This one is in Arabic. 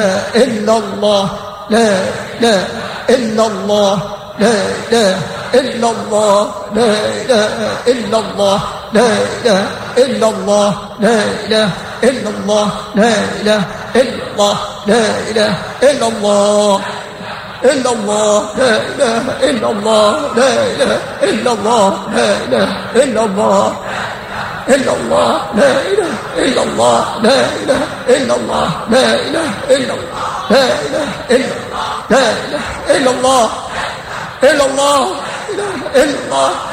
إلا الله لا إله إلا الله لا إله إلا الله لا إله إلا الله لا إله إلا الله لا إله إلا الله لا إله إلا الله لا إله إلا الله إلا الله لا إله إلا الله لا إله إلا الله لا إله إلا الله إلا الله لا إله إلا الله لا إله إلا الله لا إله إلا الله لا إله إلا الله لا إله إلا الله إلا الله إلا الله